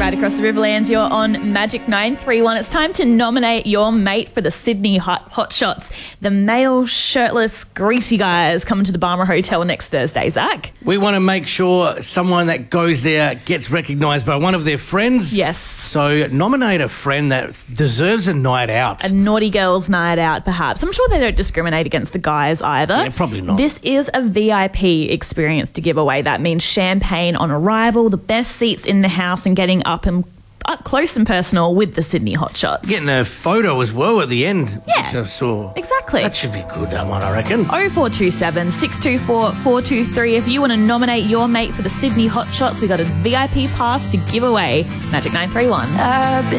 right across the Riverlands. You're on Magic 931. It's time to nominate your mate for the Sydney Hot Shots. The male, shirtless, greasy guys coming to the Barmah Hotel next Thursday. Zach? We want to make sure someone that goes there gets recognised by one of their friends. Yes. So nominate a friend that deserves a night out. A naughty girls' night out, perhaps. I'm sure they don't discriminate against the guys either. Yeah, probably not. This is a VIP experience to give away. That means champagne on arrival, the best seats in the house, and getting up close and personal with the Sydney Hot Shots. Getting a photo as well at the end, Yeah, which I saw. exactly. That should be good, that one, I reckon. 0427 624 423. If you want to nominate your mate for the Sydney Hot Shots, we got a VIP pass to give away. Magic 931.